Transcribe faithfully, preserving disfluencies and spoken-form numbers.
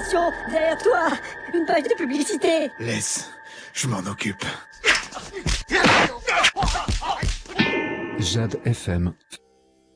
Attention, derrière toi, une page de publicité. Laisse, je m'en occupe. Jade F M.